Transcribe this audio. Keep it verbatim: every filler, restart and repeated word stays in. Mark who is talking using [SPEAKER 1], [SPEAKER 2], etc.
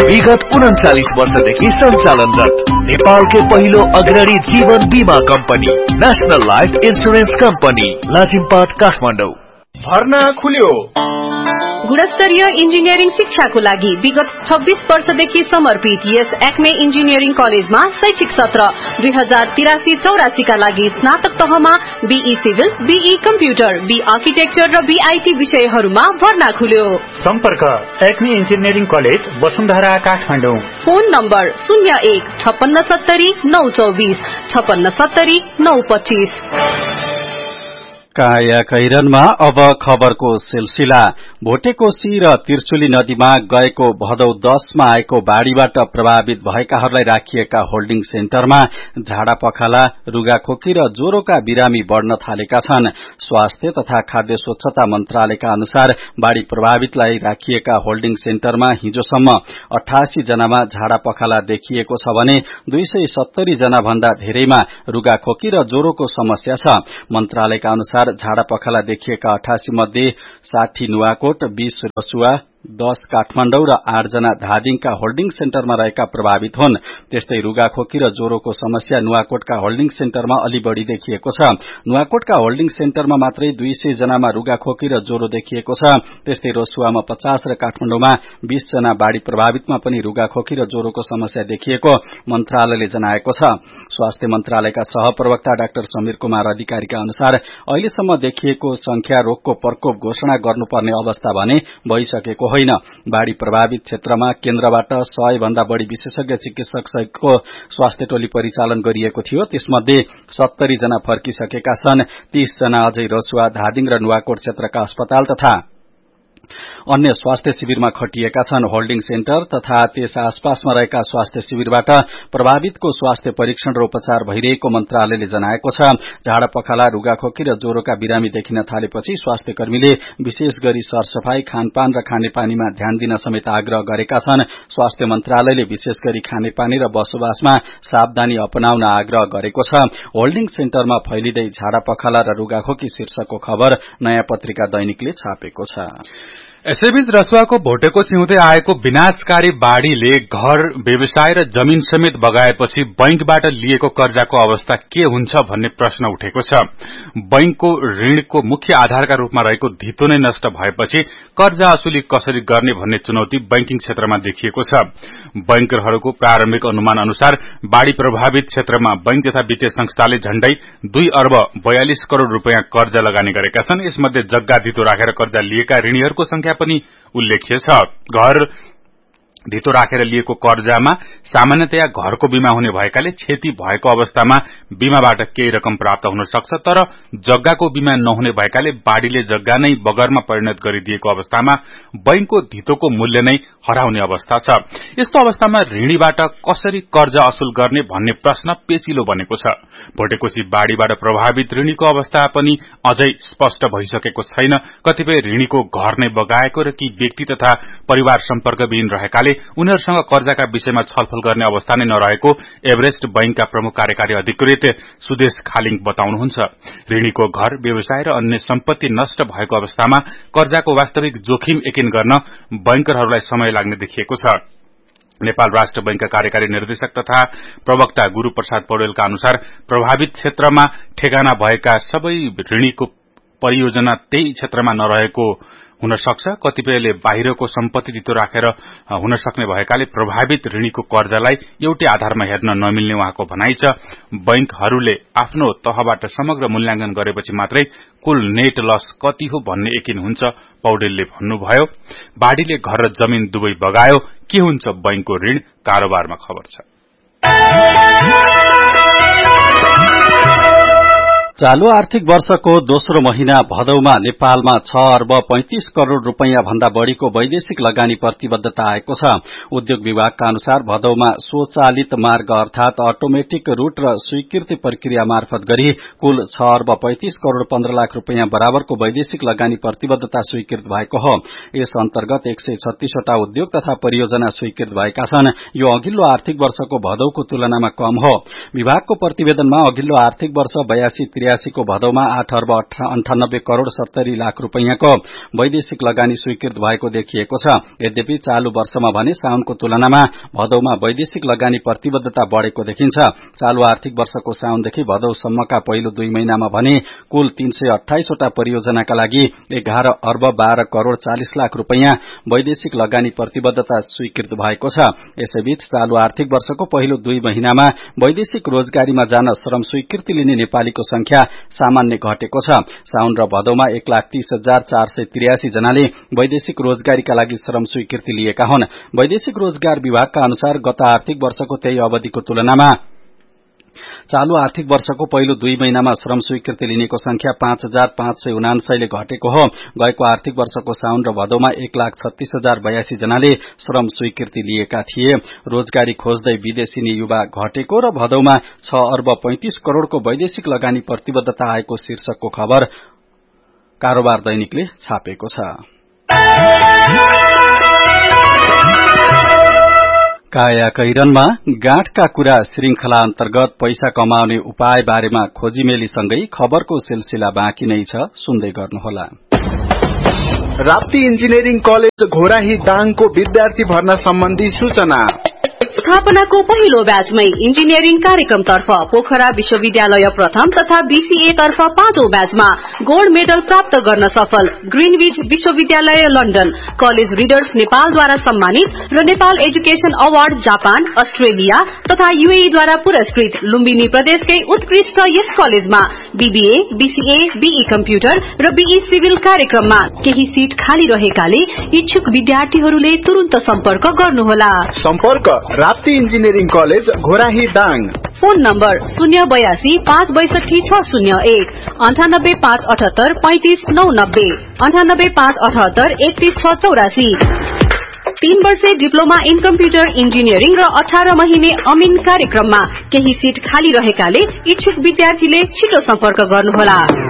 [SPEAKER 1] विगत उन्चालीस वर्षदेखि सञ्चालनरत नेपालकै पहिलो अग्रणी जीवन बीमा company national life insurance company Lazimpat Kathmandu.
[SPEAKER 2] भर्ना खुल्यो।
[SPEAKER 3] गुणस्तरीय इन्जिनियरिङ शिक्षाको लागि विगत छब्बीस वर्षदेखि समर्पित यस एक्मे इन्जिनियरिङ कलेजमा शैक्षिक सत्र दुई हजार तिरासी चौरासी का लागि स्नातक तहमा be civil, be computer, be architecture र बीआईटी विषयहरूमा भर्ना खुल्यो।
[SPEAKER 4] सम्पर्क Acme engineering college Vasundhara Kathmandu.
[SPEAKER 3] Phone number शून्य एक छप्पन्न सत्तरी नौ चौबिस छप्पन्न सत्तरी नौ पच्चीस।
[SPEAKER 5] काया कैरनमा अब खबरको सिलसिला। भोटेकोशी र तिर्चुली नदीमा गएको भदौ दशमा आएको बाढ़ीबाट प्रभावित भएकाहरूलाई राखिएका होल्डिङ सेन्टरमा झाडा पखाला, रुगाखोकी र ज्वरोका बिरामी बढ़न थालेका छन्। स्वास्थ्य तथा खाद्य स्वच्छता मन्त्रालयका अनुसार बाढ़ी प्रभावितलाई राखिएका होल्डिङ सेन्टरमा हिजोसम्म अठासी जनामा झाडा पखाला देखिएको छ भने दुई सय सत्तरी जना भन्दा धेरैमा रुगाखोकी र ज्वरोको समस्या छ। मन्त्रालयका अनुसार झाडा पखाला देखिएका अठासी मध्ये साठी नुवाकोट, बीस रसुवा, दस काठमाडौँ र आठ जना धादिङका होल्डिङ सेन्टरमा रहेका प्रभावित हुन्। त्यस्तै रुगाखोकी र ज्वरोको समस्या नुवाकोटका होल्डिङ सेन्टरमा अलि बढ़ी देखिएको छ। नुवाकोटका होल्डिङ सेन्टरमा मात्रै दुई सय जनामा रुगाखोकी र ज्वरो देखिएको छ। त्यस्तै रसुवामा पचास र काठमाडौँमा बीस जना बाढ़ी प्रभावितमा पनि रुगाखोकी र ज्वरोको समस्या देखिएको मन्त्रालयले जनाएको छ। स्वास्थ्य मन्त्रालयका सहप्रवक्ता डाक्टर समीर कुमार अधिकारीका अनुसार अहिलेसम्म देखिएको संख्या रोगको प्रकोप घोषणा गर्नुपर्ने अवस्था भने भइसकेको होइन। बाढ़ी प्रभावित क्षेत्रमा केन्द्रबाट सय भन्दा बढ़ी विशेषज्ञ चिकित्सक सहितको स्वास्थ्य टोली परिचालन गरिएको थियो। त्यसमध्ये सत्तरी जना फर्किसकेका छन्। तीस जना अझै रसुवा, धादिङ र नुवाकोट क्षेत्रका अस्पताल तथा अन्य स्वास्थ्य शिविरमा खटिएका छन्। होल्डिङ सेन्टर तथा त्यस आसपासमा रहेका स्वास्थ्य शिविरबाट प्रभावितको स्वास्थ्य परीक्षण र उपचार भइरहेको मन्त्रालयले जनाएको छ। झाडा पखाला, रुगाखोकी र ज्वरोका बिरामी देखिन थालेपछि स्वास्थ्य कर्मीले विशेष गरी सरसफाई, खानपान र खानेपानीमा ध्यान दिन समेत आग्रह गरेका छन्। स्वास्थ्य मन्त्रालयले विशेष गरी खानेपानी र बसोबासमा सावधानी अपनाउन आग्रह गरेको छ। होल्डिङ सेन्टरमा फैलिँदै झाडा पखाला र रुगाखोकी शीर्षकको खबर नयाँ पत्रिका दैनिकले छापेको छ।
[SPEAKER 2] यसैबीच रसुवाको भोटेकोशी हुँदै आएको विनाशकारी बाढ़ीले घर, व्यवसाय र जमीन समेत बगाएपछि बैंकबाट लिएको कर्जाको अवस्था के हुन्छ भन्ने प्रश्न उठेको छ। बैंकको ऋणको मुख्य आधारका रूपमा रहेको धितो नै नष्ट भएपछि कर्जा असुली कसरी गर्ने भन्ने चुनौती बैंकिङ क्षेत्रमा देखिएको छ। बैंकरहरूको प्रारम्भिक अनुमान अनुसार बाढ़ी प्रभावित क्षेत्रमा बैंक तथा वित्तीय संस्थाले झण्डै दुई अर्ब बयालिस करोड़ रूपियाँ कर्जा लगानी गरेका छन्। यसमध्ये जग्गा धितो राखेर कर्जा लिएका ऋणीहरूको संख्या पनि उल्लेख्य छ। घर धितो राखेर लिएको कर्जामा सामान्यतया घरको बीमा हुने भएकाले क्षति भएको अवस्थामा बीमाबाट केही रकम प्राप्त हुन सक्छ, तर जग्गाको बीमा नहुने भएकाले बाढ़ीले जग्गा नै बगरमा परिणत गरिदिएको अवस्थामा बैंकको धितोको मूल्य नै हराउने अवस्था छ। यस्तो अवस्थामा ऋणीबाट कसरी कर्जा असुल गर्ने भन्ने प्रश्न पेचिलो बनेको छ। भोटेकोशी बाढ़ीबाट प्रभावित ऋणीको अवस्था पनि अझै स्पष्ट भइसकेको छैन। कतिपय ऋणीको घर नै बगाएको र ती व्यक्ति तथा परिवार सम्पर्कविहीन रहेकाले उनीहरूसँग कर्जाका विषयमा छलफल गर्ने अवस्था नै नरहेको एभरेस्ट बैंकका प्रमुख कार्यकारी अधिकृत सुदेश खालिङ बताउनुहुन्छ। ऋणीको घर, व्यवसाय र अन्य सम्पत्ति नष्ट भएको अवस्थामा कर्जाको वास्तविक जोखिम यकिन गर्न बैंकरहरूलाई समय लाग्ने देखिएको छ। नेपाल राष्ट्र बैंकका कार्यकारी निर्देशक तथा प्रवक्ता गुरू प्रसाद पौडेलका अनुसार प्रभावित क्षेत्रमा ठेगाना भएका सबै ऋणीको परियोजना त्यही क्षेत्रमा नरहेको हुन सक्छ। कतिपयले बाहिरको सम्पत्ति धितो राखेर हुन सक्ने भएकाले प्रभावित ऋणीको कर्जालाई एउटै आधारमा हेर्न नमिल्ने उहाँको भनाइ छ। बैंकहरूले आफ्नो तहबाट समग्र मूल्याङ्कन गरेपछि मात्रै कुल नेट लस कति हो भन्ने यकिन हुन्छ, पौडेलले भन्नुभयो। बाढ़ीले घर र जमिन दुवै बगायो, के हुन्छ बैंकको ऋण? कारोबारमा खबर छ।
[SPEAKER 5] चालू आर्थिक वर्षको दोस्रो महिना भदौमा नेपालमा छ अर्ब पैंतिस करोड़ रूपियाँ भन्दा बढ़ीको वैदेशिक लगानी प्रतिबद्धता आएको छ। उद्योग विभागका अनुसार भदौमा स्वचालित मार्ग अर्थात अटोमेटिक रूट र स्वीकृति प्रक्रिया मार्फत गरी कुल छ अर्ब पैंतिस करोड़ पन्ध्र लाख रूपियाँ बराबरको वैदेशिक लगानी प्रतिबद्धता स्वीकृत भएको हो। यस अन्तर्गत एक सय छत्तीसवटा उद्योग तथा परियोजना स्वीकृत भएका छन्। यो अघिल्लो आर्थिक वर्षको भदौको तुलनामा कम हो। विभागको प्रतिवेदनमा अघिल्लो आर्थिक वर्ष बयासी त्रियासी को भदौमा आठ अर्ब अन्ठानब्बे करोड़ सत्तरी लाख रूपैयाँको वैदेशिक लगानी स्वीकृत भएको देखिएको छ। यद्यपि चालू वर्षमा भने साउनको तुलनामा भदौमा वैदेशिक लगानी प्रतिबद्धता बढ़ेको देखिन्छ। चालू आर्थिक वर्षको साउनदेखि भदौसम्मका पहिलो दुई महिनामा भने कुल तीन सय अठाइसवटा परियोजनाका लागि एघार अर्ब बाह्र करोड़ चालिस लाख रूपैयाँ वैदेशिक लगानी प्रतिबद्धता स्वीकृत भएको छ। यसैबीच चालू आर्थिक वर्षको पहिलो दुई महिनामा वैदेशिक रोजगारीमा जान श्रम स्वीकृति लिने नेपालीको संख्या सामान्य घटेको छ। साउन र भदौमा एक लाख तीस हजार चार सय त्रियासी जनाले वैदेशिक रोजगारीका लागि श्रम स्वीकृति लिएका हुन्। वैदेशिक रोजगार विभागका अनुसार गत आर्थिक वर्षको त्यही अवधिको तुलनामा चालू आर्थिक वर्षको पहिलो दुई महिनामा श्रम स्वीकृति लिनेको संख्या पाँच हजार पाँच सय उनान्सयले घटेको हो। गएको आर्थिक वर्षको साउन र भदौमा एक लाख छत्तीस हजार बयासी जनाले श्रम स्वीकृति लिएका थिए। रोजगारी खोज्दै विदेशी युवा घटेको र भदौमा छ अर्ब पैंतिस करोड़को वैदेशिक लगानी प्रतिबद्धता आएको शीर्षकको खबर कारोबार दैनिकले छापेको छ। काया कैरनमा गाँठका कुरा श्रृंखला अन्तर्गत पैसा कमाउने उपाय बारेमा खोजिमेलीसँगै खबरको सिलसिला बाँकी नै छ, सुन्दै गर्नुहोला।
[SPEAKER 6] राप्ती इन्जिनियरिङ कलेज घोराही दाङको विद्यार्थी भर्ना सम्बन्धी सूचना।
[SPEAKER 3] स्थापनाको पहिलो ब्याचमै इन्जिनियरिङ कार्यक्रमतर्फ पोखरा विश्वविद्यालय प्रथम तथा बीसीए तर्फ पाँचौं ब्याचमा गोल्ड मेडल प्राप्त गर्न सफल ग्रीनविच विश्वविद्यालय लन्डन कलेज रिडर्स नेपालद्वारा सम्मानित र Nepal education award Japan Australia तथा यूएईद्वारा पुरस्कृत लुम्बिनी प्रदेशकै उत्कृष्ट यस कलेजमा बीबीए बीसीए बीई कम्प्युटर र बीई सिभिल कार्यक्रममा केही सीट खाली रहेकाले इच्छुक विद्यार्थीहरूले तुरुन्त सम्पर्क गर्नुहोला।
[SPEAKER 6] सम्पर्क Rapti engineering college Ghorahi Dang.
[SPEAKER 3] Phone number शून्य बयासी पाँच बैसठी छ शून्य एक अन्ठानब्बे पाँच अठहत्तर पैंतिस नौ नब्बे अन्ठानब्बे पाँच अठहत्तर एकतीस छ चौरासी। तीन वर्षे डिप्लोमा इन कम्प्युटर इन्जिनियरिङ र अठार महिने अमिन कार्यक्रममा केही सीट खाली रहेकाले इच्छुक विद्यार्थीले छिटो सम्पर्क गर्नुहोला।